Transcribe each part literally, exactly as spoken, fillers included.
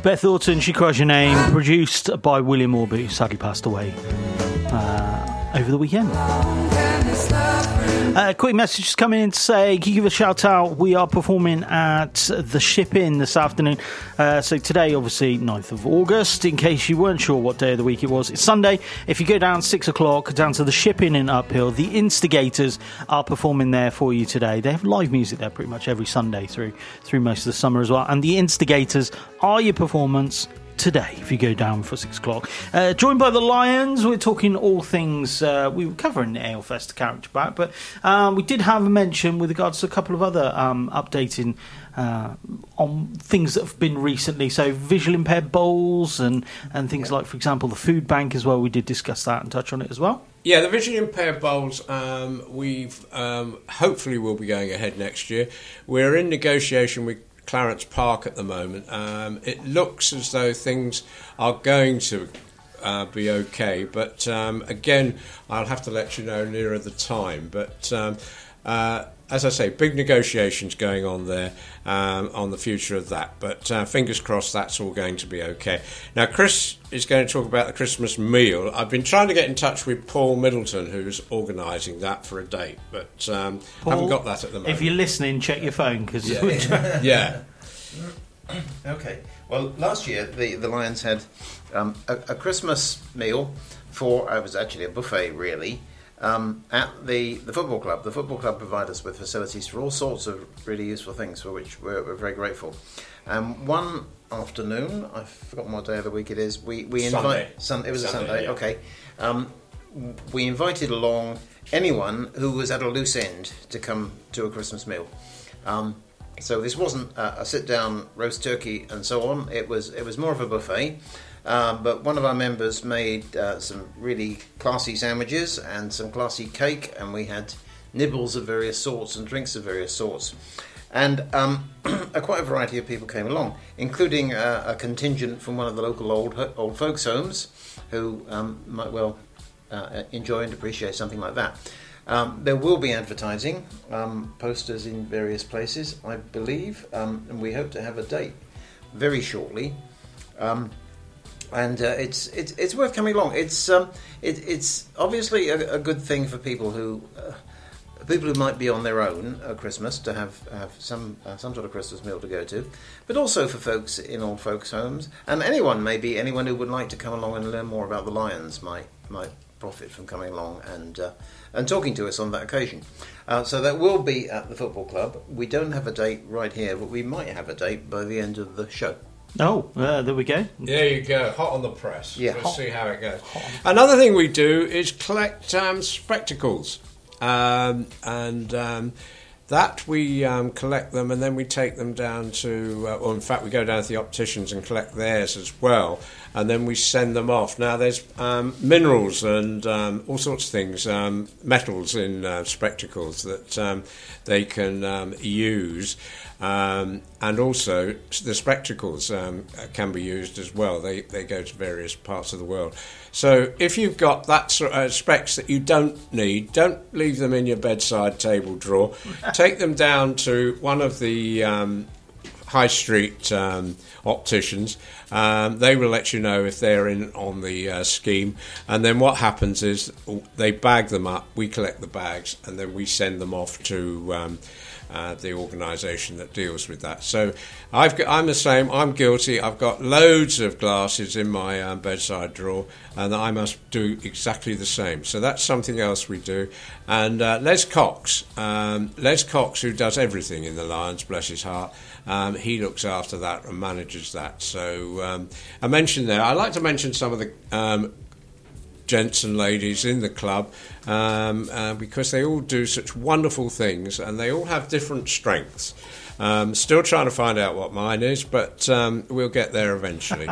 Beth Orton, She Cries Your Name, produced by William Orby, who sadly passed away uh, over the weekend. A uh, quick message is coming in to say, can you give a shout out? We are performing at the Ship Inn this afternoon. Uh, so today, obviously, ninth of August, in case you weren't sure what day of the week it was. It's Sunday. If you go down six o'clock, down to the Ship Inn in Uphill, the Instigators are performing there for you today. They have live music there pretty much every Sunday through, through most of the summer as well. And the Instigators are your performance today, if you go down for six o'clock. Uh, joined by the Lions, we're talking all things, uh, we were covering the Alefest character back, but um, we did have a mention with regards to a couple of other um, updating uh, on things that have been recently, so visual impaired bowls and, and things yeah. like, for example, the food bank as well. We did discuss that and touch on it as well. Yeah, the visually impaired bowls, um, we've um, hopefully will be going ahead next year. We're in negotiation with Clarence Park at the moment. Um, it looks as though things are going to uh, be okay, but um, again, I'll have to let you know nearer the time. But um, uh, as I say, big negotiations going on there um, on the future of that. But uh, fingers crossed that's all going to be okay. Now, Chris is going to talk about the Christmas meal. I've been trying to get in touch with Paul Middleton, who's organising that for a date, but um, Paul, haven't got that at the moment. If you're listening, check your phone, because yeah. yeah. Okay. Well, last year the, the Lions had um, a, a Christmas meal for, uh, it was actually a buffet really, um, at the, the football club. The football club provide us with facilities for all sorts of really useful things, for which we're, we're very grateful. Um, one afternoon, I've forgotten what day of the week it is, we, we invited... Sun, it was Sunday, a Sunday, yeah. okay. Um, we invited along anyone who was at a loose end to come to a Christmas meal. Um, So this wasn't a, a sit-down roast turkey and so on. It was it was more of a buffet. Uh, but one of our members made uh, some really classy sandwiches and some classy cake, and we had nibbles of various sorts and drinks of various sorts. And um, a quite a variety of people came along, including uh, a contingent from one of the local old old folks' homes, who um, might well uh, enjoy and appreciate something like that. Um, there will be advertising, um, posters in various places, I believe, um, and we hope to have a date very shortly. Um, and uh, it's, it's it's worth coming along. It's um, it, it's obviously a, a good thing for people who uh, people who might be on their own at Christmas to have have some uh, some sort of Christmas meal to go to, but also for folks in old folks' homes, and anyone, maybe anyone who would like to come along and learn more about the Lions might might profit from coming along and uh, and talking to us on that occasion. Uh, so that will be at the football club. We don't have a date right here, but we might have a date by the end of the show. Oh, uh, there we go. There you go. Hot on the press. Yeah, we'll hot. see how it goes. Another thing we do is collect um, spectacles, um, and um, that we um, collect them, and then we take them down to, uh, or in fact we go down to the opticians and collect theirs as well, and then we send them off. Now there's um, minerals and um, all sorts of things, um, metals in uh, spectacles that um, they can um, use. Um, and also the spectacles um, can be used as well. They they go to various parts of the world. So if you've got that sort of specs that you don't need, don't leave them in your bedside table drawer. Take them down to one of the um, high street um, opticians. Um, they will let you know if they're in on the uh, scheme. And then what happens is they bag them up, we collect the bags, and then we send them off to Um, Uh, the organisation that deals with that. So I've got, I'm the same. I'm guilty. I've got loads of glasses in my um, bedside drawer, and I must do exactly the same. So that's something else we do. And uh, Les Cox, um, Les Cox, who does everything in the Lions, bless his heart, um, he looks after that and manages that. So um, I mentioned there. I like to mention some of the Um, gents and ladies in the club um, uh, because they all do such wonderful things and they all have different strengths. Um, still trying to find out what mine is, but um, we'll get there eventually.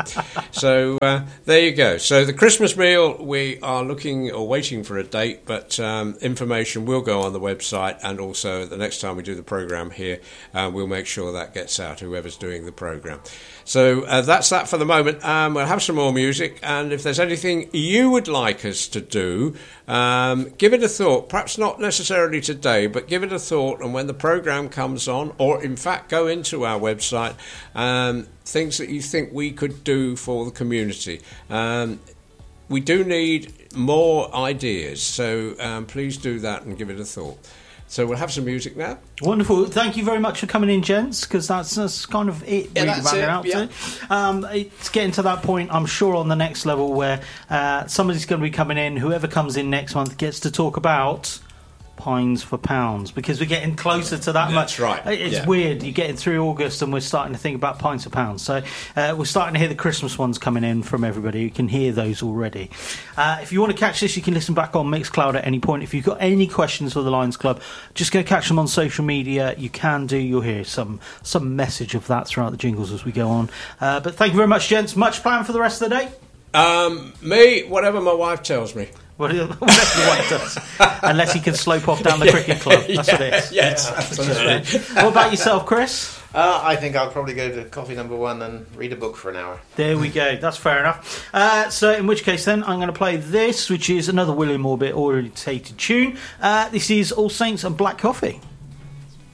So uh, there you go. So the Christmas meal, we are looking or waiting for a date, but um, information will go on the website, and also the next time we do the programme here, uh, we'll make sure that gets out, whoever's doing the programme. So uh, that's that for the moment. Um, we'll have some more music, and if there's anything you would like us to do, um, give it a thought. Perhaps not necessarily today, but give it a thought, and when the programme comes on, or in fact, go into our website, um, things that you think we could do for the community. Um, we do need more ideas, so um, please do that and give it a thought. So we'll have some music now. Wonderful. Thank you very much for coming in, gents, because that's, that's kind of it. Yeah, really that's it, out yeah. to. Um, it's getting to that point, I'm sure, on the next level where uh, somebody's going to be coming in. Whoever comes in next month gets to talk about Pines for Pounds, because we're getting closer to that. That's right. It's yeah. weird. You're getting through August and we're starting to think about Pints for Pounds. So uh, we're starting to hear the Christmas ones coming in from everybody. You can hear those already. Uh, if you want to catch this, you can listen back on Mixcloud at any point. If you've got any questions for the Lions Club, just go catch them on social media. You can do. You'll hear some some message of that throughout the jingles as we go on. Uh, but thank you very much, gents. Much planned for the rest of the day? Um, me, whatever my wife tells me. Whatever the wife does. Unless he can slope off down the cricket club. That's yeah, what it is. Yes, yeah, absolutely. What about yourself, Chris? Uh, I think I'll probably go to coffee number one and read a book for an hour. There we go. That's fair enough. Uh, so, in which case, then I'm going to play this, which is another William Orbit orientated tune. Uh, this is All Saints and Black Coffee.